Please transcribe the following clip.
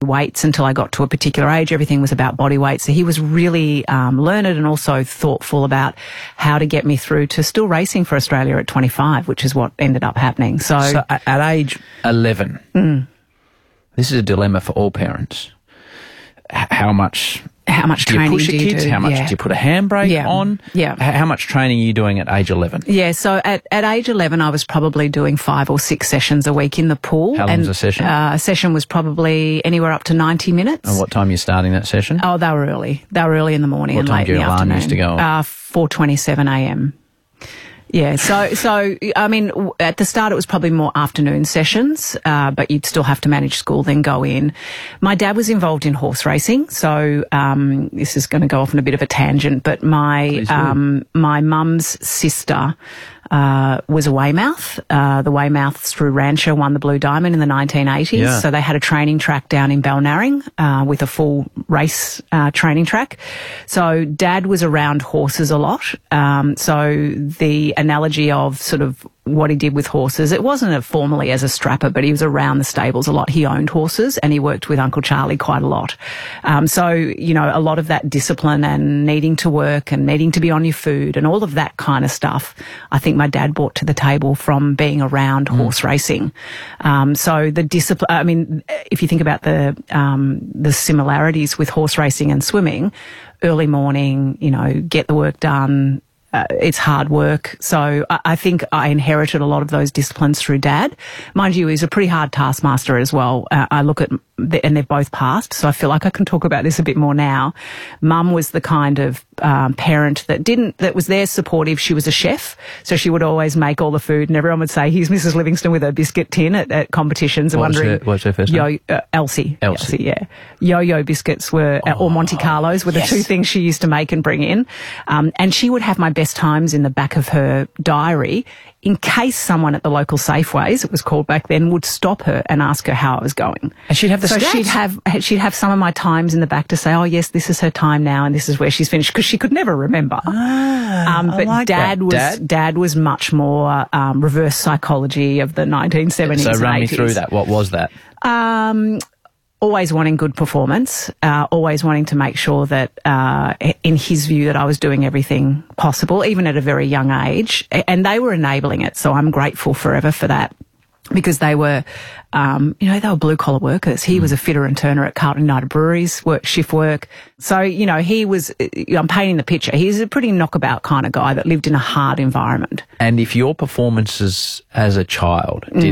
weights until I got to a particular age. Everything was about body weight. So he was really learned and also thoughtful about how to get me through to still racing for Australia at 25, which is what ended up happening. So at age 11, this is a dilemma for all parents. How much training do you push your kids? How much do you put a handbrake on? Yeah. How much training are you doing at age 11? Yeah, so at age 11, I was probably doing 5 or 6 sessions a week in the pool. How long was a session? A session was probably anywhere up to 90 minutes. And what time are you starting that session? Oh, they were early. They were early in the morning What and time late do in the your alarm afternoon. used to go off? 4:27 a.m. Yeah, so I mean, at the start it was probably more afternoon sessions, but you'd still have to manage school, then go in. My dad was involved in horse racing, so this is going to go off on a bit of a tangent, but my mum's sister was a Weymouth. The Weymouths through Rancher won the Blue Diamond in the 1980s. Yeah. So they had a training track down in Balnarring with a full race training track. So Dad was around horses a lot. So the analogy of sort of what he did with horses, it wasn't formally as a strapper, but he was around the stables a lot. He owned horses and he worked with Uncle Charlie quite a lot. So, you know, a lot of that discipline and needing to work and needing to be on your food and all of that kind of stuff, I think my dad brought to the table from being around horse racing. So the discipline, I mean, if you think about the similarities with horse racing and swimming, early morning, you know, get the work done, it's hard work. So I think I inherited a lot of those disciplines through Dad. Mind you, he's a pretty hard taskmaster as well. I look at, and they've both passed, so I feel like I can talk about this a bit more now. Mum was the kind of parent that was there supportive. She was a chef, so she would always make all the food, and everyone would say, "Here's Mrs. Livingston with her biscuit tin at competitions." What's her first name? Elsie, yeah. Yo-yo biscuits were, or Monte Carlos were the two things she used to make and bring in. And she would have my best times in the back of her diary in case someone at the local Safeways, it was called back then, would stop her and ask her how it was going. And she'd have the stats. So she'd have some of my times in the back to say, oh yes, this is her time now and this is where she's finished, because she could never remember. But like Dad was much more reverse psychology of the 1970s So and run 80s. me through that. What was that? Always wanting good performance, always wanting to make sure that, in his view, that I was doing everything possible, even at a very young age. And they were enabling it, so I'm grateful forever for that. Because they were, they were blue-collar workers. He was a fitter and turner at Carlton United Breweries, worked shift work. So, you know, he was, I'm painting the picture. He's a pretty knockabout kind of guy that lived in a hard environment. And if your performances as a child